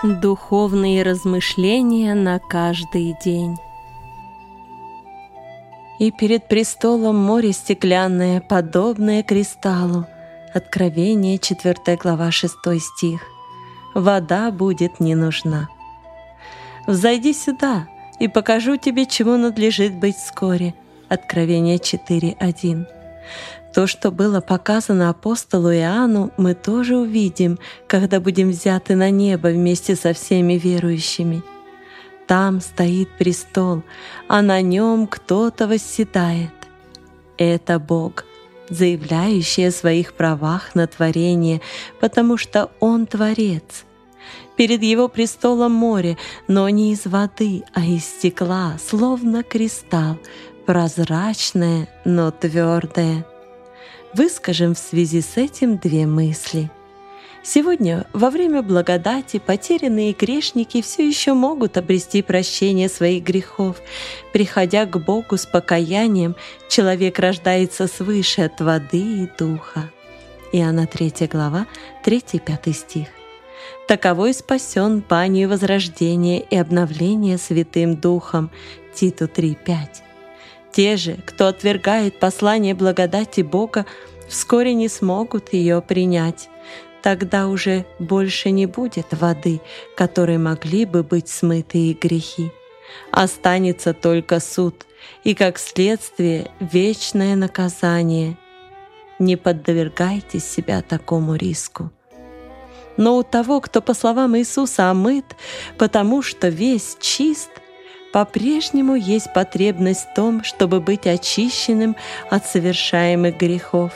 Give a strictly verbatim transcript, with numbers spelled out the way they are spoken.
Духовные размышления на каждый день. И перед престолом море стеклянное, подобное кристаллу. Откровение, четвёртая глава, шестой стих. Вода будет не нужна. «Взойди сюда, и покажу тебе, чему надлежит быть вскоре». Откровение четыре один. То, что было показано апостолу Иоанну, мы тоже увидим, когда будем взяты на небо вместе со всеми верующими. Там стоит престол, а на нем кто-то восседает. Это Бог, заявляющий о своих правах на творение, потому что Он Творец. Перед Его престолом море, но не из воды, а из стекла, словно кристалл, прозрачное, но твердое. Выскажем в связи с этим две мысли. Сегодня, во время благодати, потерянные грешники все еще могут обрести прощение своих грехов. Приходя к Богу с покаянием, человек рождается свыше от воды и духа. Иоанна третья глава, третий-пятый стих. Таковой спасен банью возрождения и обновления Святым Духом. Титу три пять. Те же, кто отвергает послание благодати Бога, вскоре не смогут ее принять. Тогда уже больше не будет воды, которой могли бы быть смыты их грехи. Останется только суд и, как следствие, вечное наказание. Не подвергайте себя такому риску. Но у того, кто, по словам Иисуса, омыт, потому что весь чист, по-прежнему есть потребность в том, чтобы быть очищенным от совершаемых грехов.